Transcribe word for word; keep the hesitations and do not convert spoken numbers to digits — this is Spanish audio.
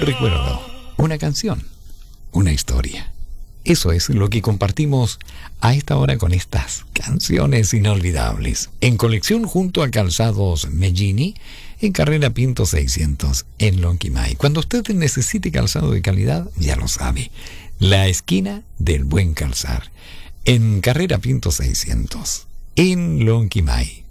recuerdo, una canción, una historia. Eso es lo que compartimos a esta hora con estas canciones inolvidables. En colección junto a Calzados Mellini, en Carrera Pinto seiscientos, en Lonquimay. Cuando usted necesite calzado de calidad, ya lo sabe. La esquina del buen calzar. En Carrera Pinto seiscientos, en Lonquimay.